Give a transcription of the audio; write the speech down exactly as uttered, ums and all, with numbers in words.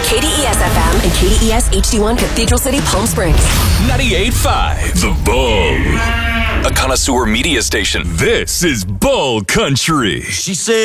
K D E S F M and K D E S H D one Cathedral City, Palm Springs. ninety-eight point five The Bull. A connoisseur media station. This is Bull Country. She said